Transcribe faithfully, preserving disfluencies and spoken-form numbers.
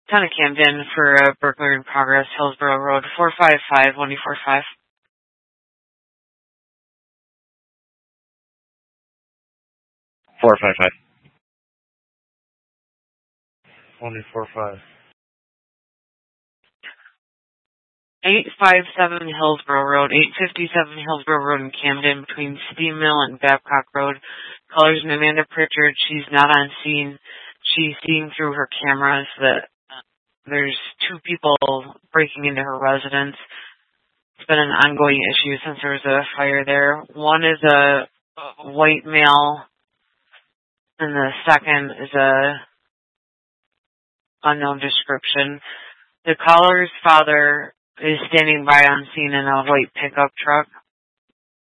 Town of Camden for uh, burglary in progress, Hillsborough Road, four five five, one four five. four five five. one four five. eight five seven Hillsborough Road, eight fifty-seven Hillsborough Road in Camden, between Steam Mill and Babcock Road. Callers an Amanda Pritchard. She's not on scene. She's seeing through her cameras that there's two people breaking into her residence. It's been an ongoing issue since there was a fire there. One is a white male, and the second is a unknown description. The caller's father is standing by on scene in a white pickup truck.